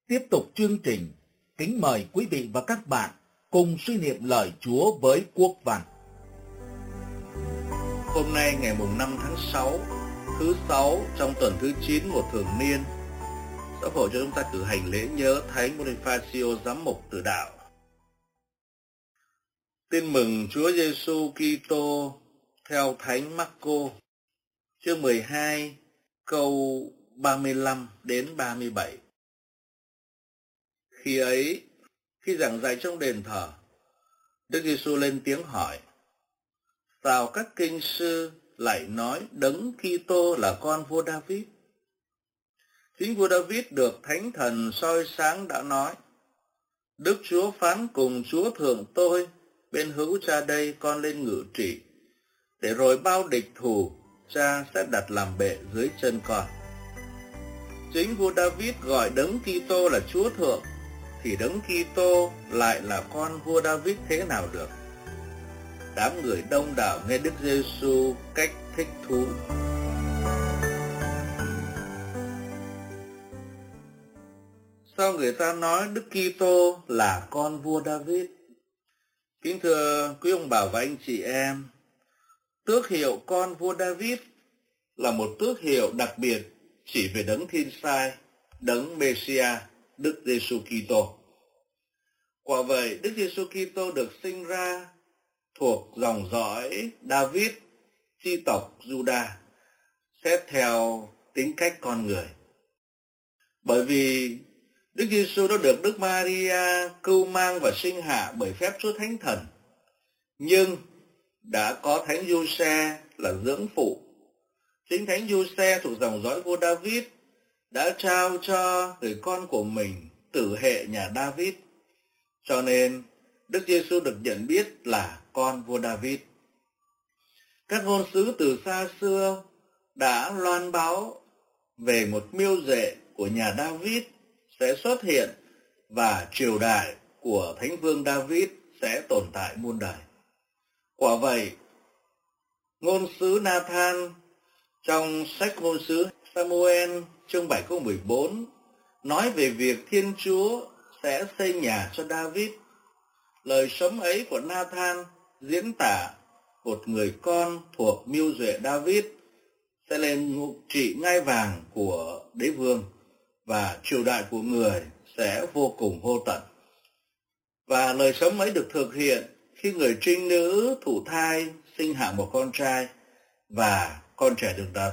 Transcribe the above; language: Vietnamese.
Tiếp tục chương trình, kính mời quý vị và các bạn cùng suy niệm lời Chúa với Quốc Văn. Hôm nay ngày 5 tháng 6, thứ 6 trong tuần thứ 9 của thường niên, Giáo hội cho chúng ta cử hành lễ nhớ Thánh Bonifacio giám mục Tử Đạo. Tin mừng Chúa Giêsu Kitô theo Thánh Marco, chương 12, câu 35 đến 37. Khi ấy, khi giảng dạy trong đền thờ, Đức Giêsu lên tiếng hỏi: sao các kinh sư lại nói Đấng Kitô là con vua David? Chính vua David được Thánh Thần soi sáng đã nói: Đức Chúa phán cùng Chúa thượng tôi, bên hữu Cha đây con lên ngự trị, để rồi bao địch thù Cha sẽ đặt làm bệ dưới chân con. Chính vua David gọi Đấng Kitô là Chúa thượng, thì Đấng Kitô lại là con vua David thế nào được? Đám người đông đảo nghe Đức Giêsu cách thích thú. Sao người ta nói Đức Kitô là con vua David? Kính thưa quý ông bà và anh chị em, tước hiệu con vua David là một tước hiệu đặc biệt chỉ về Đấng Thiên Sai, Đấng Messiah, Đức Giêsu Kitô. Quả vậy, Đức Giêsu Kitô được sinh ra thuộc dòng dõi David, chi tộc Juda, xét theo tính cách con người. Bởi vì Đức Giêsu đã được Đức Maria cưu mang và sinh hạ bởi phép Chúa Thánh Thần, nhưng đã có Thánh Giuse là dưỡng phụ. Chính Thánh Giuse thuộc dòng dõi vua David đã trao cho người con của mình tử hệ nhà David, cho nên Đức Giêsu được nhận biết là con vua David. Các ngôn sứ từ xa xưa đã loan báo về một miêu rệ của nhà David sẽ xuất hiện và triều đại của Thánh Vương David sẽ tồn tại muôn đời. Quả vậy, ngôn sứ Nathan trong sách ngôn sứ Samuel chương 7 câu 14 nói về việc Thiên Chúa sẽ xây nhà cho David. Lời sấm ấy của Nathan diễn tả một người con thuộc miêu duệ David sẽ lên ngự trị ngai vàng của đế vương, và triều đại của người sẽ vô cùng vô tận. Và lời sấm ấy được thực hiện khi người trinh nữ thụ thai sinh hạ một con trai, và con trẻ được đặt